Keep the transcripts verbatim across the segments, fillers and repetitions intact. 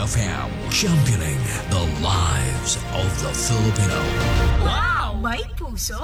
F M, championing the lives of the Filipino. Wow! May puso!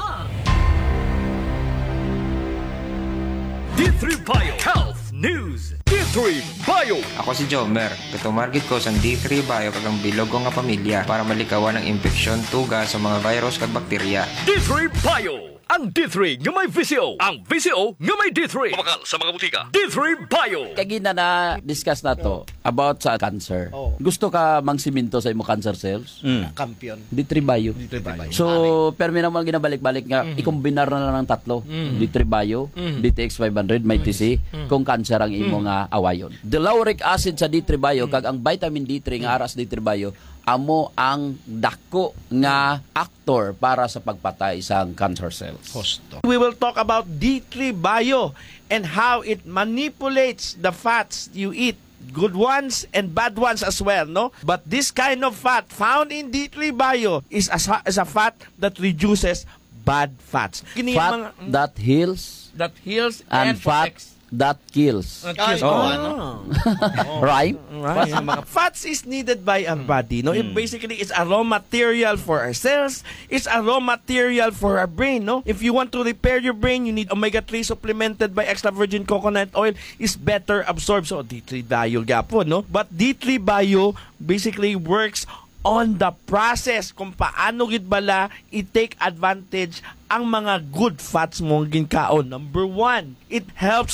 D three Bio Health News. D three Bio. Ako si Jomer. Katumargit ko sang D three Bio kagang bilog ko nga pamilya para malikawan ang infeksyon, tuga sa mga virus kag bakterya. D three Bio. Ang D three nga may V C O. Ang V C O nga may D three. Pamakal sa mga butika. D three Bio. Kagina na discuss na to about sa cancer. Oh. Gusto ka mangsiminto sa imo cancer cells? Mm. Kampiyon. D three Bio. D three Bio. So, pero may naman ginabalik-balik nga, mm-hmm. ikombinar na lang ng tatlo. Mm-hmm. D three Bio, mm-hmm. D T X five hundred, may T C, mm-hmm. kung cancer ang imo nga awayon. The lauric acid sa D three Bio, mm-hmm. kag ang vitamin D three nga aras D three Bio, amo ang dako nga actor para sa pagpatay sa cancer cells. Hosto. We will talk about D three Bio and how it manipulates the fats you eat. Good ones and bad ones as well, no? But this kind of fat found in D three Bio is a, is a fat that reduces bad fats. Kini Fat mga, that heals that heals and, and fat protects. that kills. Ay, oh. oh. Right? Right. Fats is needed by our body. No, it basically is a raw material for our cells. It's a raw material for our brain. No, if you want to repair your brain, you need omega three supplemented by extra virgin coconut oil. Is better absorbed. So D three Bio gapo, no. But D three Bio basically works on the process kung paano gid bala i-take advantage ang mga good fats mong ginkaon. Number one, it helps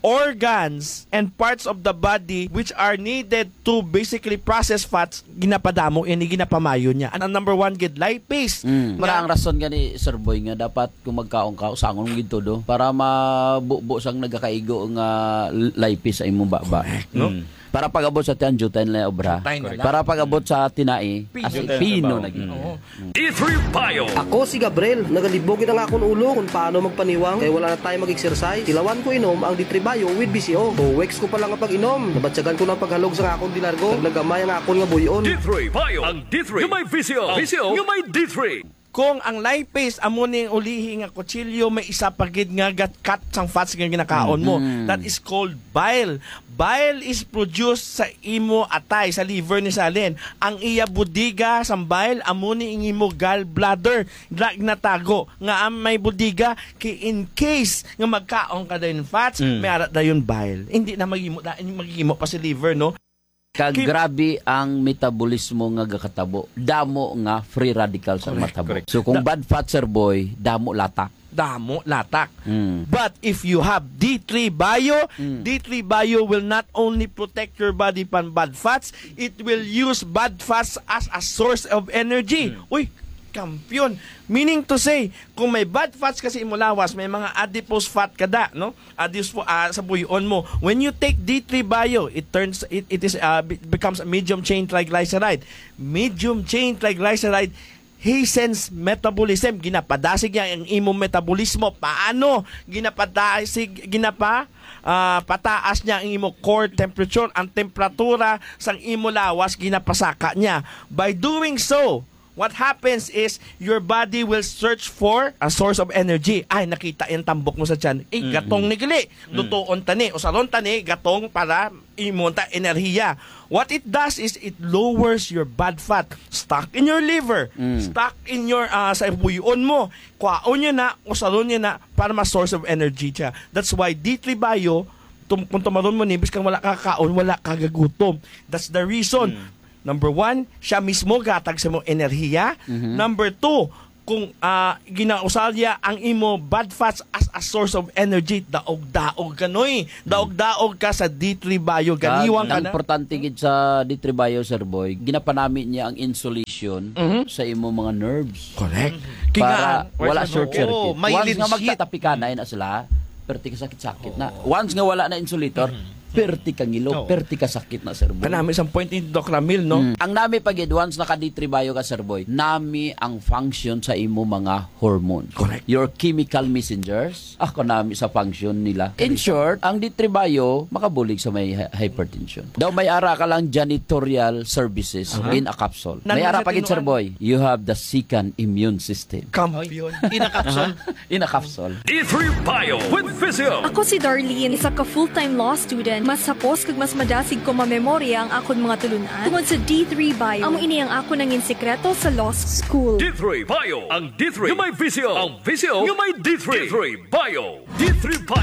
organs and parts of the body which are needed to basically process fats, ginapadamo ini ginapamayo niya. Ang number one gid lipase. Mm. Mara ang rason gani Sir Boy nga dapat kung magkaon ka sangon gid todo para mabubo sang nagakaigo nga lipase sa imong baba, no? Mm. Para pag-abot sa tiyan, jutain na obra. Para pag-abot sa tinai, as pino na gino. D three Bio. Ako si Gabriel, nagalibogin ang akong ulo kung paano magpaniwang kaya wala na tayo mag-exercise. Tilawan ko inom ang D three Bio with B C O. Two weeks ko pa lang ang pag-inom. Nabatsagan ko ng paghalog sa akong dilargo. Naglagamay ang akong nga buyon. D three Bio. Ang D three yung may V C O. V C O yung may D three. Kung ang lipase amo ning ulihi nga kutsilyo may isa pagid nga gat-cut sang fats nga ginakaon mo, mm-hmm. that is called bile. Bile is produced sa imo atay sa liver ni Salin. Ang iya budiga sang bile amo ni imo gallbladder drag natago nga ang may budiga kay in case nga magkaon ka dayon fats, mm. may ara dayon bile. Hindi na magimo na magimo pa si liver, no? Kag grabe ang metabolismo nga gakatabo. Damo nga free radicals ang matabo. Correct. So kung da- bad fat, Sir Boy, damo latak. Damo latak. Mm. But if you have D three Bio, mm. D three Bio will not only protect your body from bad fats, it will use bad fats as a source of energy. Mm. Uy, kampiyon. Meaning to say, kung may bad fats kasi imo lawas, may mga adipose fat kada, no? Adipose uh, sa buyon mo. When you take D three Bio, it turns it, it is uh, becomes a medium chain triglyceride. Medium chain triglyceride hastens metabolism. Ginapadasig niya ang imong metabolismo. Paano? Ginapadasig, ginapa Uh, pataas niya ang imo core temperature, ang temperatura sang imo lawas ginapasaka niya. By doing so, what happens is your body will search for a source of energy. Ay, nakita yung tambok mo sa tiyan. Eh, gatong ni gali. Lutoon tani. O salon tani, gatong para imonta enerhiya. What it does is it lowers your bad fat stuck in your liver, mm. stuck in your uh, sa buyon mo. Kwaon niya na o salon niya na para ma-source of energy siya. That's why D three Bio, tum- kung tumaron mo nibis kang wala kakaon, wala kagagutom. That's the reason. Mm. Number one, siya mismo gatag sa mong enerhiya. Mm-hmm. Number two, kung uh, ginausalya ang imo bad fats as a source of energy, daog-daog ka noy. Daog-daog ka sa D three Bio. Ganiwang ka na. Ang importante gid sa D three Bio, Sir Boy, ginapanami niya ang insulation mm-hmm. sa imo mga nerves. Correct. Para Kinga, wala short circuit. Oh, Once nga magtatapi ka na, na sila, perti ka sakit-sakit oh. na. Once nga wala na insulator, mm-hmm. perti ka ngilo, oh. perti ka sakit na, Sir Boy. Kanami isang point ni Doc Ramil, no? Mm. Ang nami pagid once naka D three Bio ka, Sir Boy, nami ang function sa imo mga hormone. Correct. Your chemical messengers, ako nami sa function nila. In short, ang D three Bio makabulig sa may hypertension. Daw may ara ka lang janitorial services uh-huh. in a capsule. May ara pagid, Sir Boy, you have the second immune system. Kampiyon. In a capsule. In a capsule. D three Bio with Physio. Ako si Darlene, isa ka full-time law student Mas sapos kag mas madasig ko mamemorya ang akon mga tulunan tungod sa D three Bio. Amo ini ang ako nangin sekreto sa law school. D three Bio. Ang D three nga may visyo. Ang visyo nga may D three. D three Bio. D three Bio.